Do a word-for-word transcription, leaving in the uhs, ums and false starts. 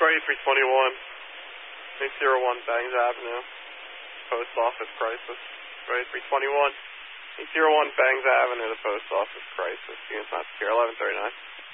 eighty-three twenty-one. eight oh one Bangs Avenue. Post Office Crisis. eighty-three twenty-one. eight oh one Bangs Avenue, the Post Office Crisis. Units not secure. eleven thirty-nine.